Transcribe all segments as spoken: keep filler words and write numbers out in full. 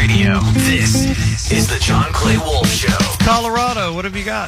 radio. This is the John Clay Wolf Show. Colorado, what have you got?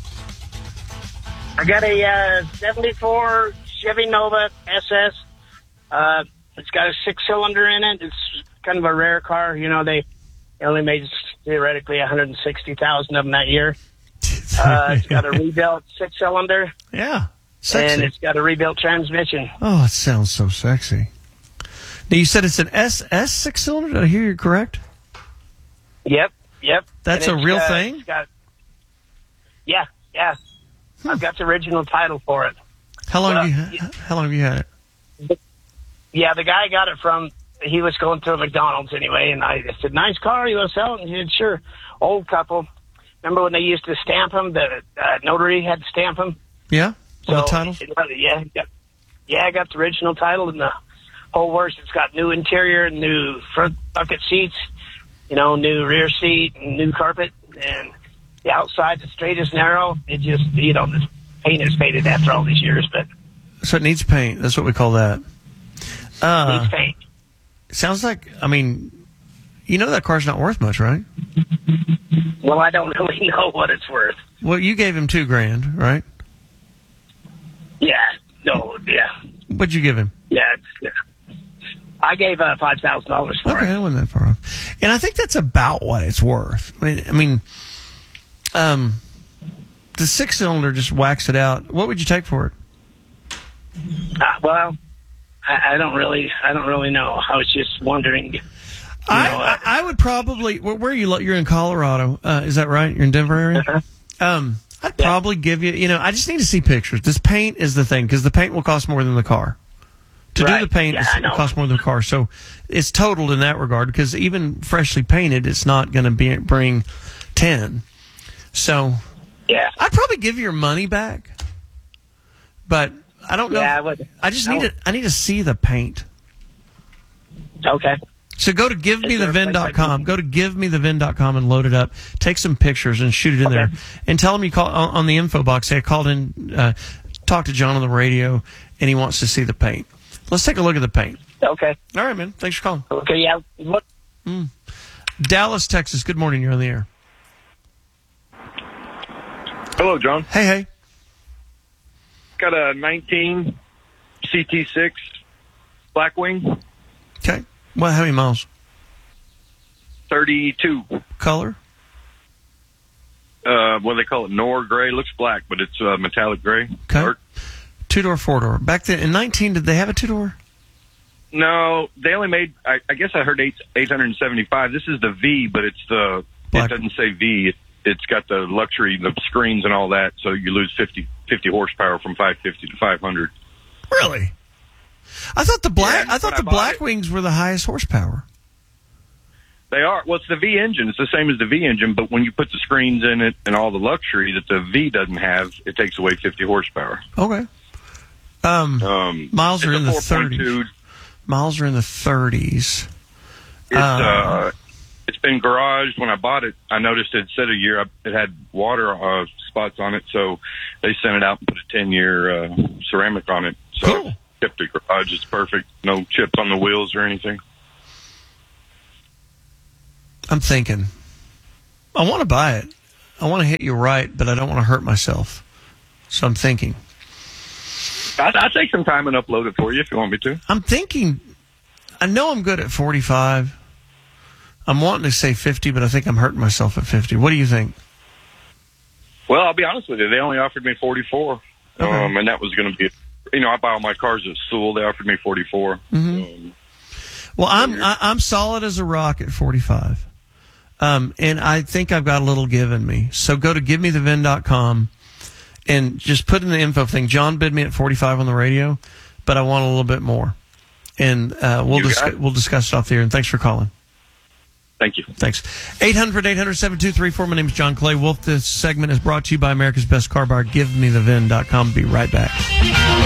I got a uh, seventy-four Chevy Nova S S. Uh, it's got a six-cylinder in it. It's kind of a rare car. You know, they only made theoretically one hundred sixty thousand of them that year. Uh, it's got a rebuilt six-cylinder. Yeah, sexy. And it's got a rebuilt transmission. Oh, it sounds so sexy. Now, you said it's an S S six-cylinder? Did I hear you correct? Yep, yep. That's a And it's, real uh, thing? It's got, yeah, yeah. Hmm. I've got the original title for it. How long, Well, have you, how long have you had it? Yeah, the guy got it from, he was going to a McDonald's anyway, and I said, nice car, you want to sell it? And he said, sure. Old couple. Remember when they used to stamp them? The uh, notary had to stamp them? Yeah? So, On the titles? Yeah, got, yeah, I got the original title and the whole works. It's got new interior, new front bucket seats, you know, new rear seat, and new carpet, and the outside, the straight as narrow. It just, you know, the paint is faded after all these years, but... So it needs paint. That's what we call that. Uh, needs paint. Sounds like, I mean, you know that car's not worth much, right? Well, I don't really know what it's worth. Well, you gave him two grand, right? Yeah, no, yeah. What'd you give him? Yeah, it's, yeah. I gave uh, five thousand dollars for okay, it. I wasn't that far off. And I think that's about what it's worth. I mean, I mean um, the six-cylinder just whacks it out. What would you take for it? Uh, well, I, I don't really, I don't really know. I was just wondering. You I, know, I, I would probably. Where, where are you? You're in Colorado, uh, is that right? You're in Denver area. Uh-huh. Um, I'd Yeah. probably give you. You know, I just need to see pictures. This paint is the thing because the paint will cost more than the car. To Right. do the paint, Yeah, is, I know. it costs more than the car. So it's totaled in that regard because even freshly painted, it's not going to be bring ten. So yeah, I'd probably give you your money back, but I don't know. Yeah, if- I would. I just I need would. to. I need to see the paint. okay. So go to give me Is the there a vin place I dot com. can- Go to give me the vin dot com and load it up. Take some pictures and shoot it in Okay. there. And tell them you call on, on the info box. Say I called in, uh, talked to John on the radio, and he wants to see the paint. Let's take a look at the paint. Okay. All right, man. Thanks for calling. Okay. Yeah. Look. Mm. Dallas, Texas. Good morning. You're on the air. Hello, John. Hey, hey. Got a nineteen C T six Blackwing, Okay. Well, how many miles? thirty-two. Color? Uh, what do they call it? Nor gray. Looks black, but it's uh, metallic gray. Okay. Dark. Two door, four door. Back then in nineteen, did they have a two door? No, they only made. I, I guess I heard eight eight hundred seventy five. This is the V, but it's the. Black. It doesn't say V. It, it's got the luxury, the screens and all that. So you lose fifty, fifty horsepower from five fifty to five hundred. Really? I thought the black. Yeah, I thought when the I bought it- Blackwings were the highest horsepower. They are. Well, it's the V engine. It's the same as the V engine, but when you put the screens in it and all the luxury that the V doesn't have, it takes away fifty horsepower. Okay. Um, Um, miles are it's in a the thirties. four point two. Miles are in the thirties. It's, Uh, uh, it's been garaged. When I bought it, I noticed it said a year. It had water uh, spots on it, so they sent it out and put a ten-year uh, ceramic on it. So Cool. I kept the garage. It's perfect. No chips on the wheels or anything. I'm thinking. I want to buy it. I want to hit you right, but I don't want to hurt myself. So I'm thinking. I, I'll take some time and upload it for you if you want me to. I'm thinking. I know I'm good at forty-five. I'm wanting to say fifty, but I think I'm hurting myself at fifty. What do you think? Well, I'll be honest with you. They only offered me forty-four, Okay. um, and that was going to be. You know, I buy all my cars at Sewell. They offered me forty-four. Mhm. Um, Well, I'm I, I'm solid as a rock at forty-five, um, and I think I've got a little give in me. So go to give me the vin dot com and just put in the info thing. John bid me at forty-five on the radio, but I want a little bit more, and uh, we'll You got discuss it. we'll discuss it off the air. And thanks for calling. Thank you. Thanks. eight hundred, eight hundred, seven two three four. My name is John Clay Wolf. This segment is brought to you by America's Best Car Bar. give me the vin dot com. Be right back.